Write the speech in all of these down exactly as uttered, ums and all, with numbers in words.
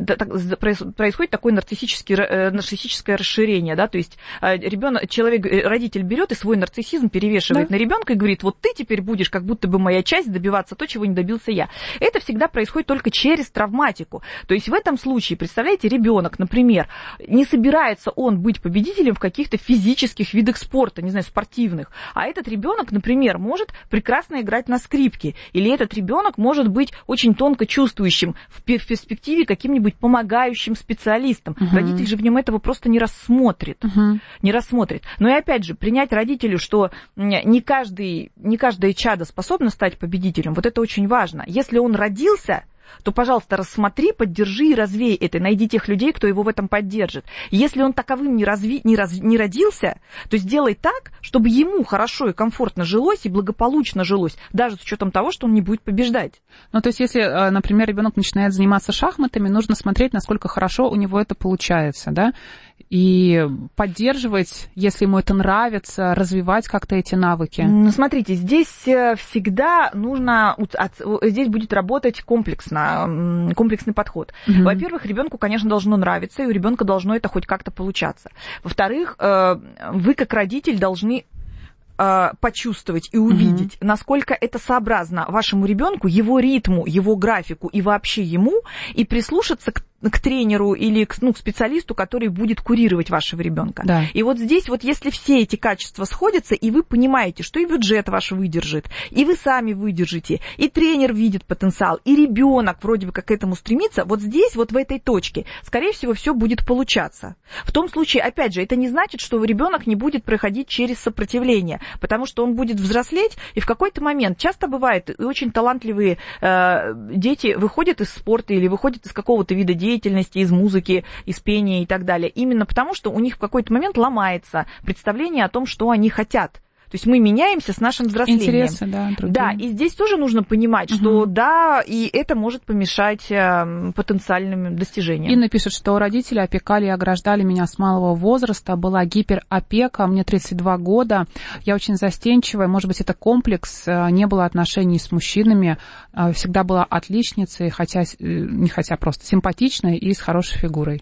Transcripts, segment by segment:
происходит такое нарциссическое, нарциссическое расширение, да, то есть ребенок, человек, родитель берет и свой нарциссизм перевешивает да. на ребенка и говорит, вот ты теперь будешь как будто бы моя часть добиваться то, чего не добился я. Это всегда происходит только через травматику. То есть в этом случае, представляете, ребенок, например, не собирается он быть победителем в каких-то физических видах спорта, не знаю, спортивных, а этот ребенок, например, может прекрасно играть на скрипке, или этот ребенок может быть очень тонко чувствующим в перспективе каким-нибудь помогающим специалистом. Uh-huh. Родитель же в нем этого просто не рассмотрит. Uh-huh. Не рассмотрит. Но и опять же, принять родителю, что не, каждый, не каждое чадо способно стать победителем, вот это очень важно. Если он родился, то, пожалуйста, рассмотри, поддержи и развей это. Найди тех людей, кто его в этом поддержит. Если он таковым не, разви, не, раз, не родился, то сделай так, чтобы ему хорошо и комфортно жилось, и благополучно жилось, даже с учетом того, что он не будет побеждать. Ну, то есть, если, например, ребенок начинает заниматься шахматами, нужно смотреть, насколько хорошо у него это получается, да, и поддерживать, если ему это нравится, развивать как-то эти навыки. Ну, смотрите, здесь всегда нужно, здесь будет работать комплексно, комплексный подход. Угу. Во-первых, ребенку, конечно, должно нравиться, и у ребенка должно это хоть как-то получаться. Во-вторых, вы как родитель должны почувствовать и увидеть, mm-hmm. насколько это сообразно вашему ребенку, его ритму, его графику и вообще ему, и прислушаться к к тренеру или к, ну, к специалисту, который будет курировать вашего ребенка. Да. И вот здесь, вот если все эти качества сходятся, и вы понимаете, что и бюджет ваш выдержит, и вы сами выдержите, и тренер видит потенциал, и ребенок вроде бы как к этому стремится, вот здесь, вот в этой точке, скорее всего, все будет получаться. В том случае, опять же, это не значит, что ребенок не будет проходить через сопротивление, потому что он будет взрослеть, и в какой-то момент, часто бывает, и очень талантливые э, дети выходят из спорта или выходят из какого-то вида деятельности, деятельности, из музыки, из пения и так далее. Именно потому, что у них в какой-то момент ломается представление о том, что они хотят. То есть мы меняемся с нашим взрослением. Интересы, да, другие. Да, и здесь тоже нужно понимать, угу. что да, и это может помешать э, потенциальным достижениям. Инна пишет, что родители опекали и ограждали меня с малого возраста, была гиперопека, мне тридцать два года, я очень застенчивая, может быть, это комплекс, не было отношений с мужчинами, всегда была отличницей, хотя, не хотя просто симпатичной и с хорошей фигурой.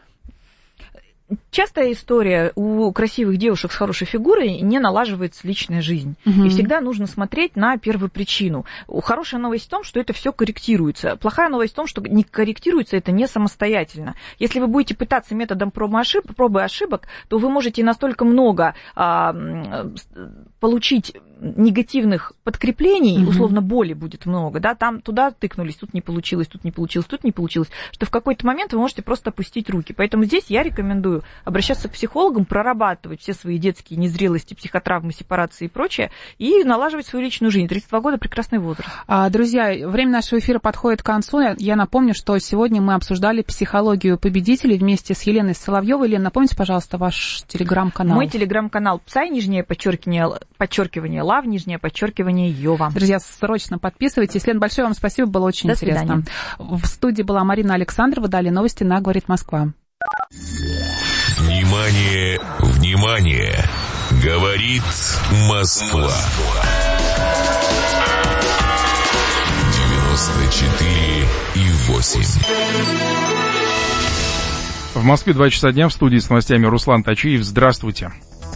Частая история у красивых девушек с хорошей фигурой не налаживается личная жизнь. Угу. И всегда нужно смотреть на первопричину. Хорошая новость в том, что это все корректируется. Плохая новость в том, что не корректируется это не самостоятельно. Если вы будете пытаться методом проб и ошибок, пробы и ошибок, то вы можете настолько много а, получить негативных подкреплений, угу. условно боли будет много, да, там туда тыкнулись, тут не получилось, тут не получилось, тут не получилось, что в какой-то момент вы можете просто опустить руки. Поэтому здесь я рекомендую обращаться к психологам, прорабатывать все свои детские незрелости, психотравмы, сепарации и прочее, и налаживать свою личную жизнь. тридцать два года – прекрасный возраст. А, друзья, время нашего эфира подходит к концу. Я напомню, что сегодня мы обсуждали психологию победителей вместе с Еленой Соловьевой. Елена, напомните, пожалуйста, ваш телеграм-канал. Мой телеграм-канал Псай, нижнее подчеркивание, подчеркивание Лав, нижнее подчеркивание Йова. Друзья, срочно подписывайтесь. Лен, большое вам спасибо, было очень До интересно. Свидания. В студии была Марина Александрова, далее новости на «Говорит Москва». Внимание, внимание! Говорит Москва. девяносто четыре и восемь. В Москве два часа дня, в студии с новостями Руслан Тачиев. Здравствуйте.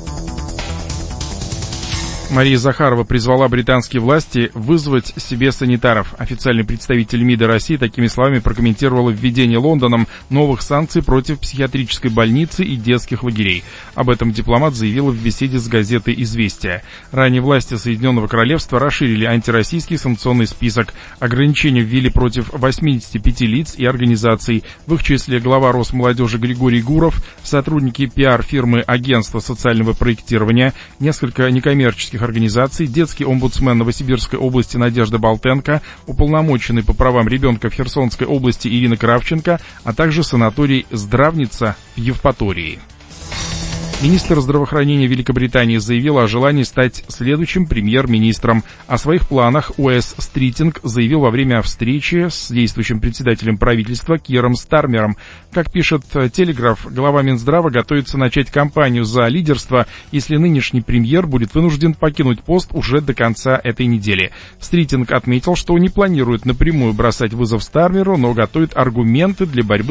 Мария Захарова призвала британские власти вызвать себе санитаров. Официальный представитель МИДа России такими словами прокомментировала введение Лондоном новых санкций против психиатрической больницы и детских лагерей. Об этом дипломат заявила в беседе с газетой «Известия». Ранее власти Соединенного Королевства расширили антироссийский санкционный список. Ограничения ввели против восьмидесяти пяти лиц и организаций. В их числе глава Росмолодежи Григорий Гуров, сотрудники пиар-фирмы Агентства социального проектирования, несколько некоммерческих организаций, детский омбудсмен Новосибирской области Надежда Болтенко, уполномоченный по правам ребенка в Херсонской области Ирина Кравченко, а также санаторий «Здравница» в Евпатории. Министр здравоохранения Великобритании заявил о желании стать следующим премьер-министром. О своих планах Уэс Стритинг заявил во время встречи с действующим председателем правительства Киром Стармером. Как пишет Телеграф, глава Минздрава готовится начать кампанию за лидерство, если нынешний премьер будет вынужден покинуть пост уже до конца этой недели. Стритинг отметил, что не планирует напрямую бросать вызов Стармеру, но готовит аргументы для борьбы